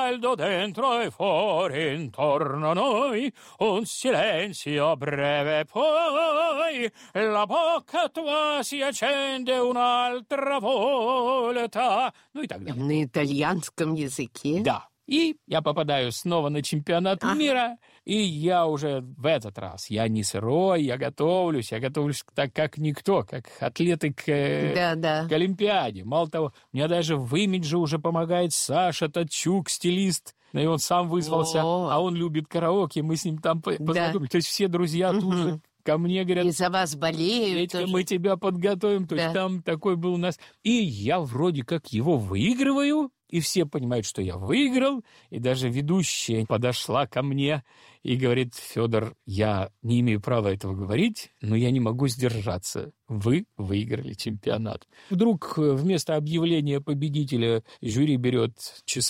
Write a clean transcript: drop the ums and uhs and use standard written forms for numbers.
caldo dentro e fuori intorno a noi, un silenzio breve poi, la bocca tua si accende un'altra volta. Ну и так далее. На итальянском языке? Да. И я попадаю снова на чемпионат мира, и я уже в этот раз, я не сырой, я готовлюсь так, как никто, как атлеты к Олимпиаде. Мало того, мне даже в имидже уже помогает Саша Татчук, стилист, и он сам вызвался, а он любит караоке, мы с ним там познакомились. То есть все друзья тут же ко мне говорят... И за вас болеют. Мы тебя подготовим. То есть там такой был у нас... И я вроде как его выигрываю, и все понимают, что я выиграл, и даже ведущая подошла ко мне и говорит: Федор, я не имею права этого говорить, но я не могу сдержаться. Вы выиграли чемпионат. Вдруг вместо объявления победителя жюри берет часы